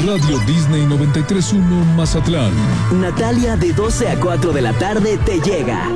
Radio Disney 93.1 Mazatlán. Natalia, de 12 a 4 de la tarde te llega.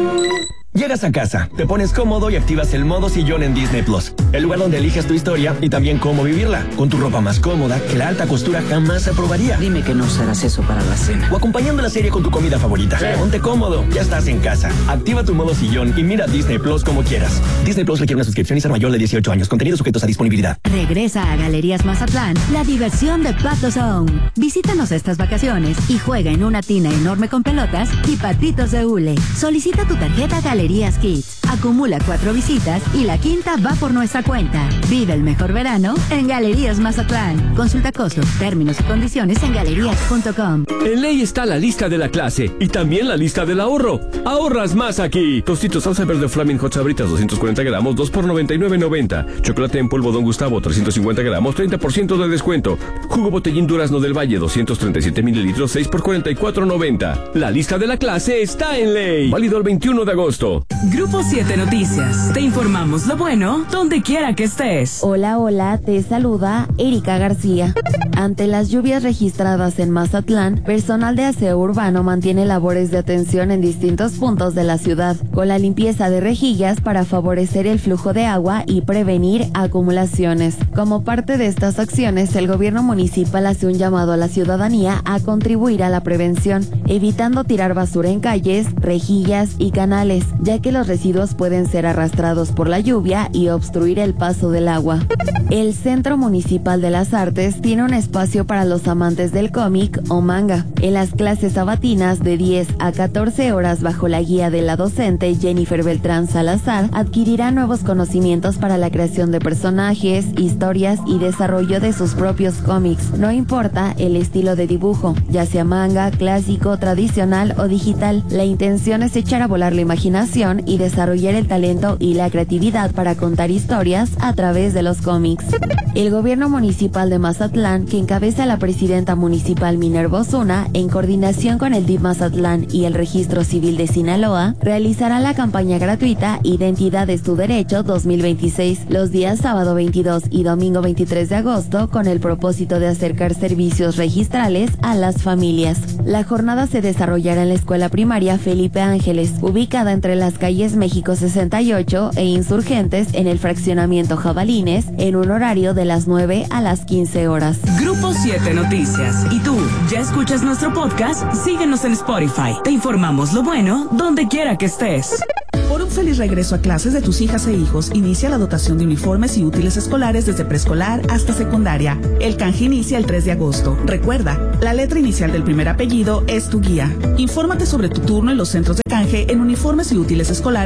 Llegas a casa, te pones cómodo y activas el modo sillón en Disney Plus. El lugar donde eliges tu historia y también cómo vivirla. Con tu ropa más cómoda que la alta costura jamás aprobaría. Dime que no usarás eso para la cena. O acompañando la serie con tu comida favorita. Ponte cómodo, ya estás en casa. Activa tu modo sillón y mira Disney Plus como quieras. Disney Plus requiere una suscripción y ser mayor de 18 años. Contenidos sujetos a disponibilidad. Regresa a Galerías Mazatlán la diversión de Pato Zone. Visítanos estas vacaciones y juega en una tina enorme con pelotas y patitos de hule. Solicita tu tarjeta Galerías Kids. Acumula 4 visitas y la quinta va por nuestra cuenta. Vive el mejor verano en Galerías Mazatlán. Consulta costos, términos y condiciones en galerías.com. En Ley está la lista de la clase y también la lista del ahorro. Ahorras más aquí. Tostitos salsa verde Flaming Hot Sabritas 240 gramos, 2 por $99.90. Chocolate en polvo Don Gustavo 350 gramos, 30% de descuento. Jugo Botellín Durazno del Valle 237 mililitros, 6 por $44.90. La lista de la clase está en Ley. Válido el 21 de agosto. Grupo 7 Noticias. Te informamos lo bueno donde quiera que estés. Hola, te saluda Erika García. Ante las lluvias registradas en Mazatlán, personal de aseo urbano mantiene labores de atención en distintos puntos de la ciudad, con la limpieza de rejillas para favorecer el flujo de agua y prevenir acumulaciones. Como parte de estas acciones, el gobierno municipal hace un llamado a la ciudadanía a contribuir a la prevención, evitando tirar basura en calles, rejillas y canales, ya que los residuos pueden ser arrastrados por la lluvia y obstruir el paso del agua. El Centro Municipal de las Artes tiene un espacio para los amantes del cómic o manga. En las clases sabatinas de 10 a 14 horas bajo la guía de la docente Jennifer Beltrán Salazar, adquirirán nuevos conocimientos para la creación de personajes, historias y desarrollo de sus propios cómics. No importa el estilo de dibujo, ya sea manga, clásico, tradicional o digital. La intención es echar a volar la imaginación y desarrollar el talento y la creatividad para contar historias a través de los cómics. El gobierno municipal de Mazatlán, que encabeza la presidenta municipal Minerva Osuna, en coordinación con el DIF Mazatlán y el Registro Civil de Sinaloa, realizará la campaña gratuita Identidad es tu Derecho 2026 los días sábado 22 y domingo 23 de agosto con el propósito de acercar servicios registrales a las familias. La jornada se desarrollará en la escuela primaria Felipe Ángeles, ubicada entre las calles México 68 e Insurgentes en el fraccionamiento Jabalines, en un horario de las 9 a las 15 horas. Grupo 7 Noticias. ¿Y tú, ya escuchas nuestro podcast? Síguenos en Spotify. Te informamos lo bueno donde quiera que estés. Por un feliz regreso a clases de tus hijas e hijos, inicia la dotación de uniformes y útiles escolares desde preescolar hasta secundaria. El canje inicia el 3 de agosto. Recuerda, la letra inicial del primer apellido es tu guía. Infórmate sobre tu turno en los centros de canje en uniformes y útiles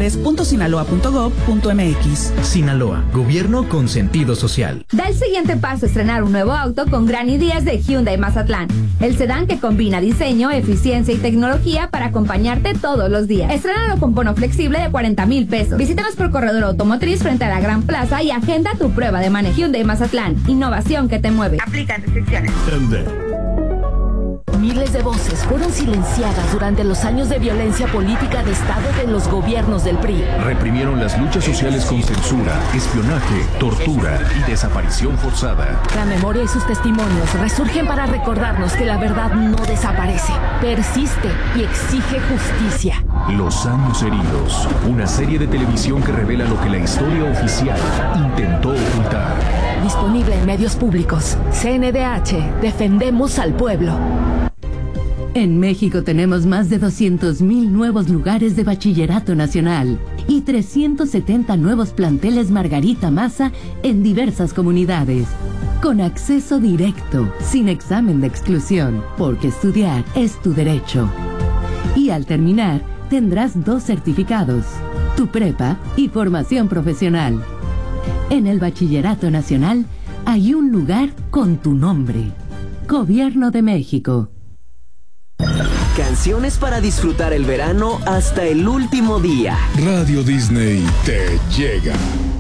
escolares.sinaloa.gov.mx. Sinaloa, gobierno con sentido social. Da el siguiente paso a estrenar un nuevo auto con gran ideas de Hyundai Mazatlán. El sedán que combina diseño, eficiencia y tecnología para acompañarte todos los días. Estrénalo con bono flexible de 40,000 pesos. Visítanos por Corredor Automotriz frente a la Gran Plaza y agenda tu prueba de manejo. Hyundai Mazatlán, innovación que te mueve. Aplican restricciones. Miles de voces fueron silenciadas durante los años de violencia política de Estado de los gobiernos del PRI. Reprimieron las luchas sociales con censura, espionaje, tortura y desaparición forzada. La memoria y sus testimonios resurgen para recordarnos que la verdad no desaparece, persiste y exige justicia. Los años heridos, una serie de televisión que revela lo que la historia oficial intentó ocultar. Disponible en medios públicos. CNDH, defendemos al pueblo. En México tenemos más de 200,000 nuevos lugares de bachillerato nacional y 370 nuevos planteles Margarita Maza en diversas comunidades. Con acceso directo, sin examen de exclusión, porque estudiar es tu derecho. Y al terminar, tendrás 2 certificados, tu prepa y formación profesional. En el Bachillerato Nacional hay un lugar con tu nombre. Gobierno de México. Canciones para disfrutar el verano hasta el último día. Radio Disney te llega.